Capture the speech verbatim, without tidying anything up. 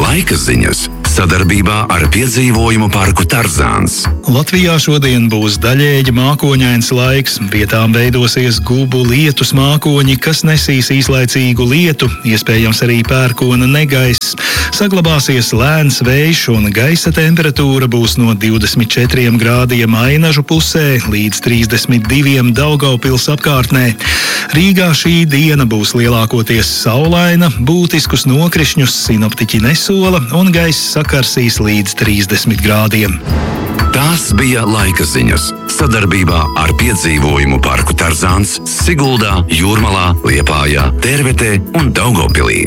Laika ziņas sadarbībā ar piedzīvojumu parku Tarzāns. Latvijā šodien būs daļēji mākoņains laiks. Vietām veidosies gubu lietus mākoņi, kas nesīs īslaicīgu lietu, iespējams arī pērkona negaiss. Saglabāsies lēns vējš un gaisa temperatūra būs no divdesmit četriem grādiem Ainažu pusē līdz trīsdesmit diviem Daugavpils apkārtnē. Rīgā šī diena būs lielākoties saulaina, būtiskus nokrišņus sinoptiķi nesola un gaiss sakarsīs līdz trīsdesmit grādiem. Tās bija laika ziņas sadarbībā ar piedzīvojumu parku Tarzāns Siguldā, Jūrmalā, Liepājā, Tērvetē un Daugavpilī.